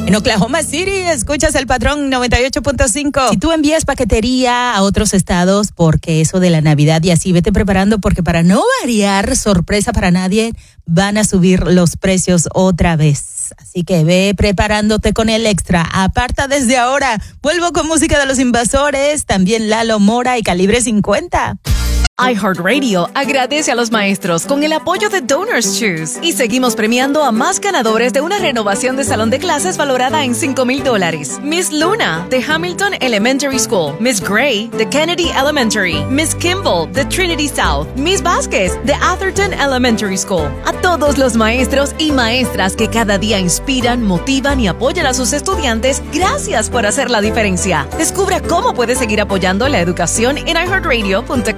En Oklahoma City, escuchas el Patrón 98.5. Si tú envías paquetería a otros estados, porque eso de la Navidad y así, vete preparando, porque para no variar, sorpresa para nadie, van a subir los precios otra vez. Así que ve preparándote con el extra. Aparta desde ahora. Vuelvo con música de Los Invasores, también Lalo Mora y Calibre 50. iHeartRadio agradece a los maestros con el apoyo de Donors Choose y seguimos premiando a más ganadores de una renovación de salón de clases valorada en $5,000. Miss Luna, de Hamilton Elementary School. Miss Gray, de Kennedy Elementary. Miss Kimball, de Trinity South. Miss Vázquez, de Atherton Elementary School. A todos los maestros y maestras que cada día inspiran, motivan y apoyan a sus estudiantes, gracias por hacer la diferencia. Descubre cómo puedes seguir apoyando la educación en iHeartRadio.com.